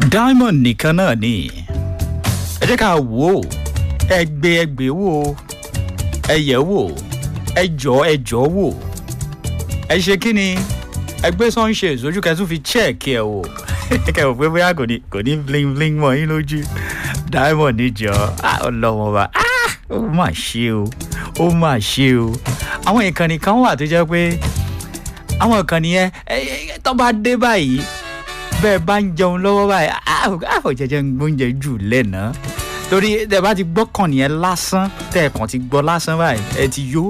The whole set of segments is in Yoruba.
Diamond nìkan náà ni ẹ jẹ́ ká wò ó ẹgbẹ́ wò ẹ yẹ̀ wò ẹ jọ́ wò ẹ ṣe kí ni ẹgbẹ́ sunshade ojú kẹtù fi check ẹ wò kẹwò pé bóyá kò ní bling bling mọ́ yín lójú Diamond níjọ ọlọ́wọ́n wa ó mà ṣe o àwọn ìkànnì kan wà tó jẹ́ pé àwọn ìkànnì yẹn tó bá dé báyìí bẹ́ẹ̀ bá ń jẹun lọ́wọ́ báyìí àfọ̀jẹ̀jẹ̀ ń gbóúnjẹ jù lẹ́nà torí tẹ́ bá ti gbọ́ kàn nìyẹn lásán tẹ́ kàn ti gbọ́ lásán báyìí ẹ ti yó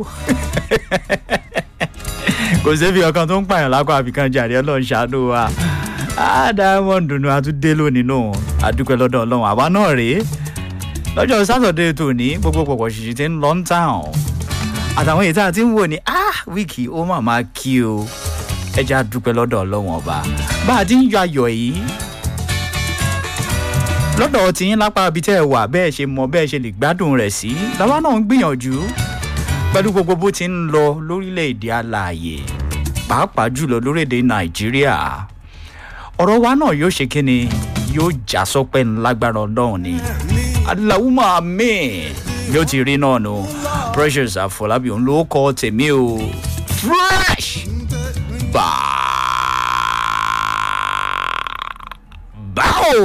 kò sébi ọkàn tó ń pààyàn lákọ àfikàn jàre Ọlọ́run ṣàánú wa Diamond dùnú àtúndé lónìí náà àdúpẹ́ lọ́dọ̀ Ọlọ́run àwa náà rèé lọ́jọ́ sátọ̀dé tòní gbogbo pọ̀pọ̀ ṣìṣì tí ń lọ ń tàn àtàwọn èyí tá a ti ń wò ní wíìkì ó mà máa kí o ẹ jẹ́ àdúpẹ́ lọ́dọ̀ Ọlọ́run ọba bá a ti ń yọ ayọ̀ yìí lọ́dọ̀ tí yín lápá ibi tẹ́ ẹ wà bẹ́ẹ̀ ṣe mọ bẹ́ẹ̀ ṣe lè gbádùn rẹ̀ sí làwa náà ń gbìyànjú pẹ̀lú gbogbo bó ti ń lọ lórílẹ̀‐èdè alààyè pàápàá jùlọ lórílẹ̀‐èdè Nàìjíríà ọ̀rọ̀ wa náà yóò ṣe kíni yóò já sọ́pẹ́ ńlágbára Ọlọ́run ni aláwùmọ̀ àmín yóò ti rí náà nù Precious Àfọlábí òun ló kọ́ tèmi o fresh báwo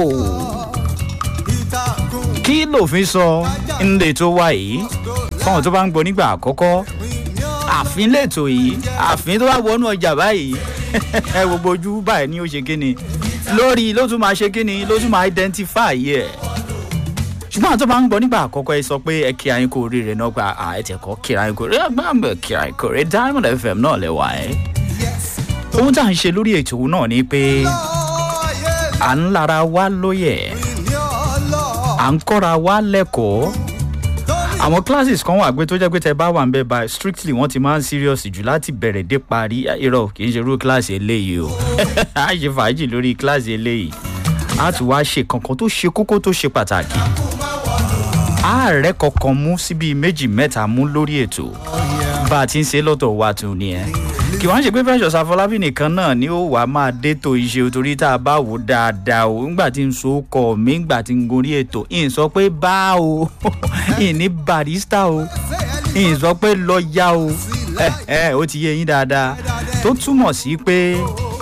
kí lòfin sọ ńlẹ̀ tó wá yìí fáwọn tó bá ń gbọ́ nígbà àkọ́kọ́ àfin lẹ́tọ̀ yìí àfin tó bá wọnú ọjà báyìí ẹ gbogbo ojú báyìí ni ó ṣe kíni lórí ló tún máa ṣe kíni ló tún máa identify yẹ ṣùgbọ́n àwọn tó bá ń gbọ́ nígbà àkọ́kọ́ ẹ sọ pé ẹ kí ayín kò rí rẹ̀ náà gba ẹ̀tẹ̀kọ́ kí ayín kò rí ẹgbàmbẹ̀ kí ayín kò rí Diamond FM náà lẹ́wà ẹ́ ohun tá à ń ṣe lórí ètò náà ni pé à ń lára wa lóye à ń kọ́ra wa lẹ́kọ̀ọ́ àwọn classes kan wà pé tó jẹ́ pé tẹ bá wà ń bẹ́ bá strictly wọ́n ti máa ń serious jù láti bẹ̀rẹ̀ dé parí irọ́ kì í ṣe irú kíláàsì eléyìí o a ṣe fàájì lórí kíláàsì eléyìí a tún wá ṣe kankan tó ṣe kókó tó ṣe pàtàkì ààrẹ kankan mú síbi méjì mẹ́ta mú lórí ètò bá a ti ń ṣe lọ́tọ̀ wa tún ni ẹ́ kì wọ́n ṣe pé Precious Àfọlábí nìkan náà ni ó wàá máa dètò iṣẹ́ torí tá a bá wò dáadáa o ńgbà tí n so kọ mí ńgbà tí n gorí ètò ìn sọ pé bá o ìn ní barista o ìn sọ pé lọ́ọ̀yà o ó ti yé yín dáadáa tó túmọ̀ sí pé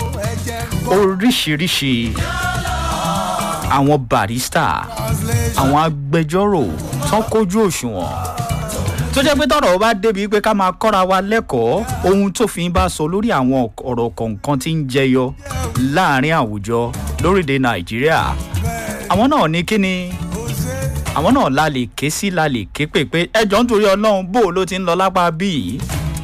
oríṣiríṣi àwọn barista àwọn agbẹjọ́rò tán kójú òṣùwọ̀n tó jẹ́ pé tọ́rọ̀ bá débi pé ká máa kọ́ra wa lẹ́kọ̀ọ́ ohun tó fi ń bá sọ lórí àwọn ọ̀rọ̀ kọ̀ọ̀kan tí ń jẹyọ láàrin àwùjọ lórílẹ̀‐èdè Nàìjíríà àwọn náà ní kíni àwọn náà la lè ké sí la lè ké pè pé ẹjọ́ nítorí Ọlọ́run bó ló ti ń lọ lápá bíi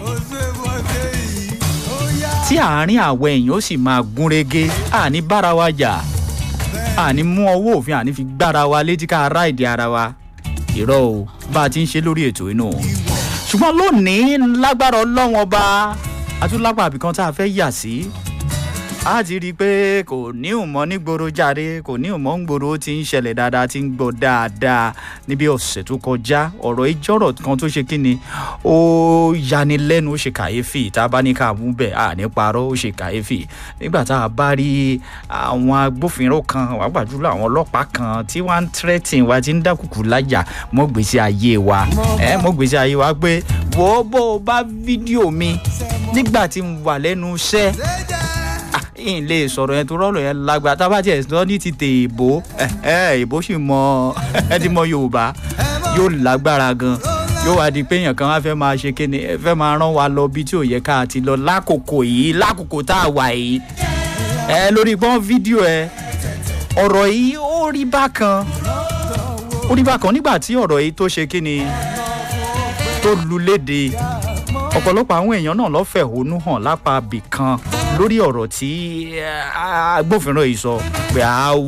tí àárín àwọn èèyàn ó sì máa gúnrégé àní bára wa jà àní mú ọwọ́ òfin àní fi gbára wa létí ká ráìdì ara wa irọ́ o bá a ti ń ṣe lórí ètò inú ṣùgbọ́n lónìí lágbára Ọlọ́run ọba àtúnlápá àbìkan tá a fẹ́ yà sí a ti rí i pé kò ní ìmọ̀ nígboro jáde kò ní ìmọ̀ nígboro ó ti ń ṣẹlẹ̀ dáadáa ti ń gbọ́ dáadáa níbi ọ̀sẹ̀ tó kọjá ọ̀rọ̀ ìjọ́rọ̀ kan tó ṣe kí ni ó yanilẹ́nu ó ṣe kàyéfì tá a bá ní ká mú bẹ́ẹ̀ à ní parọ́ ó ṣe kàyéfì nígbà tá a bá rí àwọn agbófinró kan wàá jùlọ àwọn ọlọ́pàá kan tí wọ́n ń tírẹ́tìn wa ti ń dákùkù láyà mọ́ gbèsè ayé wa pé wò ó bó o bá fídíò mi nígbà tí mo wà lẹ́nu iṣẹ́ n lè sọ̀rọ̀ yẹn tó rọ́ọ̀lù yẹn lágbára tá a bá tiẹ̀ sọ ní ti tè èbó èbó sì mọ ẹni mọ Yorùbá yóò lágbára gan yóò wá di pé èèyàn kan wá fẹ́ máa ṣe kíni fẹ́ máa rán wa lọ bí tí ò yẹ ká ti lọ lákòókò tá a wà yìí lórí pọ́n fídíò ọ̀rọ̀ yìí ó rí bákan nígbà tí ọ̀rọ̀ yìí tó ṣe kíni tó lu léde ọ̀pọ̀lọpọ̀ àwọn èèyàn náà ló fẹ̀hónú hàn lápá ibì kan lórí ọ̀rọ̀ tí agbófinró yìí sọ pé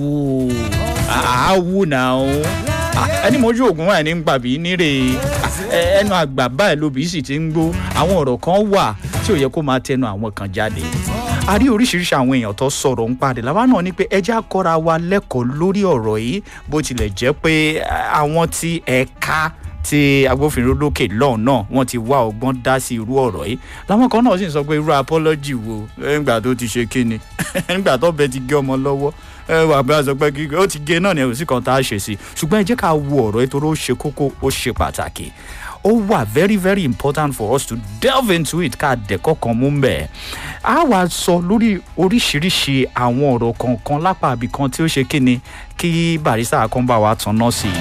àáwù náà ẹni mojú ògùn wà ní gbàbí nírè ẹnu àgbà báyìí lóbi sì ti ń gbó àwọn ọ̀rọ̀ kan wà tí ò yẹ kó máa tẹnu àwọn kan jáde a rí oríṣiríṣi àwọn èèyàn tó sọ̀rọ̀ ń padà láwa náà ní pé ẹjẹ́ àkọ́ra wa lẹ́kọ̀ọ́ lórí ọ̀rọ̀ yìí bó tilẹ̀ jẹ́ pé àwọn tí ẹ̀ka tí agbófinró lókè lọ́hùn náà wọ́n ti wá ọgbọ́n dá sí irú ọ̀rọ̀ yìí láwọn kan náà sì ń sọ pé irú apology wo nígbà tó ti ṣe kíni nígbà tó bẹ ti gé ọmọ lọ́wọ́ wà bí a sọ pé ó ti gé náà ni ẹ̀rù sí kan tá a ṣe sí ṣùgbọ́n ẹ jẹ́ ká wo ọ̀rọ̀ ètò ó ṣe kókó ó ṣe pàtàkì ó wà very very important for us to delve into it ká dẹ̀kọ́ kan mú mbẹ̀. a wá sọ lórí oríṣiríṣi àwọn ọ̀rọ̀ kọ̀ọ̀kan lápá ibì kan tí ó ṣe kíni kí Barrister kan bá wa tàn náà sí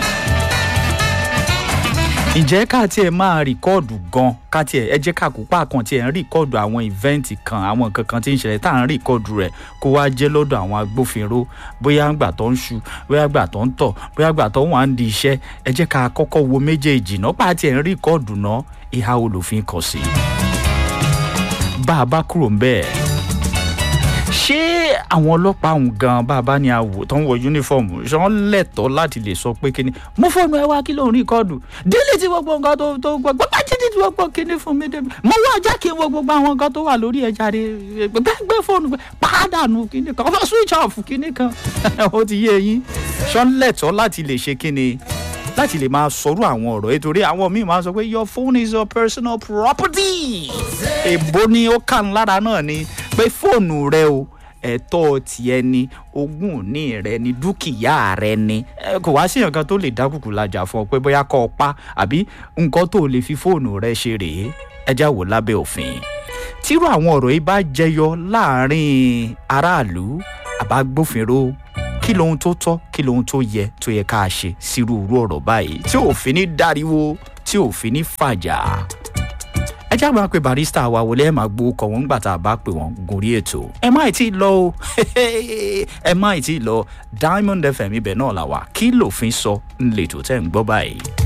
i. ǹjẹ́ ká tiẹ̀ máa rìkọ́ọ̀dù gan ká tiẹ̀ ẹ jẹ́ ká kópa kan tiẹ̀ ń rìkọ́ọ̀dù àwọn ìvẹ́ǹtì kan àwọn nǹkan kan tí ń ṣẹlẹ̀ tá à ń rìkọ́ọ̀dù rẹ̀ kó wá jẹ́ lọ́dọ̀ àwọn agbófinró bóyá ńgbà tó ń ṣu bóyá ńgbà tó ń tọ̀ bóyá ńgbà tó wà ń di iṣẹ́ ẹ jẹ́ ká kọ́kọ́ wo méjèèjì náà pa tiẹ̀ ń rìkọ́ọ̀dù náà ìhà olùfin kọ̀ sí. bá a bá kúrò ń bẹ́ẹ̀ ṣé àwọn ọlọ́pàá ọ̀hún gan bá a bá ní àwò tó ń wọ yúnífọ̀mù ṣé wọ́n lẹ́tọ̀ọ́ láti lè sọ pé kíni mo fóònù ẹ wá kí ló ń rìkọ́ọ̀dù délé tí gbogbo nǹkan tó gbọ́ pápá títí tí gbogbo kíní fún mi débi mo wá ọjà kí n wo gbogbo àwọn nǹkan tó wà lórí ẹ̀ jáde gbé fóònù pàdánù kíní kan ọ̀fọ̀ switch off kíní kan ó ti yé yín ṣé wọ́n lẹ́tọ̀ọ́ láti lè ṣe kíni láti lè máa sọ̀rọ̀ àwọn ọ̀rọ̀ nítorí àwọn míì máa sọ pé your phone is your personal property èbó ni ó kàn lára náà ni pé fóònù rẹ o ẹ̀tọ́ tiẹ̀ ni ogún òní rẹ ni dúkìá rẹ ni kò wá sí nǹkan tó lè dákùkù lajà fún ọ pé bóyá kọ́ ọ pa àbí nǹkan tó lè fi fóònù rẹ ṣe rèé ẹjá wò lábẹ́ òfin tírú àwọn ọ̀rọ̀ yìí bá jẹyọ láàrin aráàlú àbágbófinró kí lohun tó tọ́ kí lohun tó yẹ ká ṣe sírú irú ọ̀rọ̀ báyìí tí òfin ní dáríwó tí òfin ní fàjà ẹ já máa pe Barrister wa wọlé ẹ máa gbó kọ wọn nígbà tá a bá pè wọn gorí ètò ẹ má tí ì lọ o ẹ má tí ì lọ Diamond FM ibẹ̀ náà là wà kí lòfin sọ ń lè tó tẹ̀ ń gbọ́ báyìí.